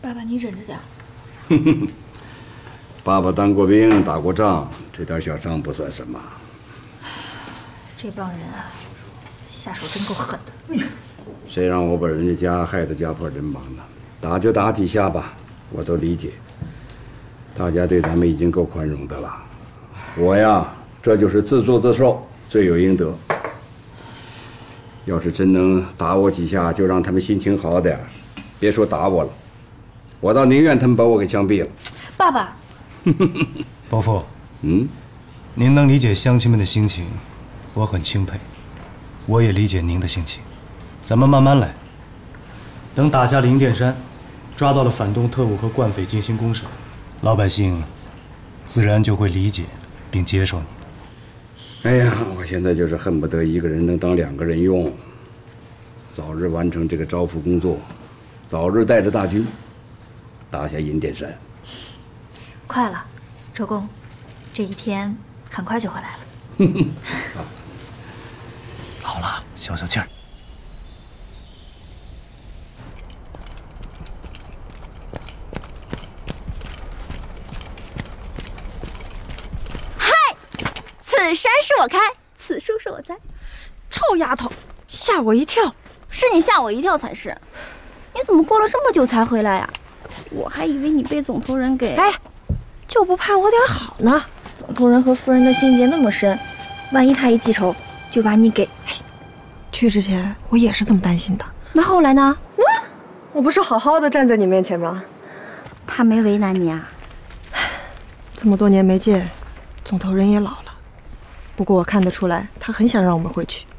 爸爸，你忍着点。 爸爸当过兵，打过仗，这点小伤不算什么。 这帮人啊，下手真够狠的。 谁让我把人家家害得家破人亡呢？打就打几下吧，我都理解。大家对咱们已经够宽容的了。我呀，这就是自作自受，罪有应得。要是真能打我几下，就让他们心情好点，别说打我了，我倒宁愿他们把我给枪毙了。 爸爸， 伯父，您能理解乡亲们的心情，我很钦佩。我也理解您的心情，咱们慢慢来。等打下灵殿山，抓到了反动特务和惯匪进行公审，老百姓自然就会理解并接受你。 哎呀，我现在就是恨不得一个人能当2个人用，早日完成这个招抚工作，早日带着大军打下银殿山。 快了，周公，这一天很快就会来了。 好了，消消气儿。 此山是我开，此树是我栽。 臭丫头，吓我一跳！ 是你吓我一跳才是。你怎么过了这么久才回来呀？我还以为你被总头人给…… 哎，就不怕我点好呢？ 总头人和夫人的心结那么深，万一他一记仇，就把你给…… 去之前我也是这么担心的。 那后来呢？ 我不是好好的站在你面前吗？ 他没为难你啊？ 这么多年没见，总头人也老了。不过我看得出来，他很想让我们回去。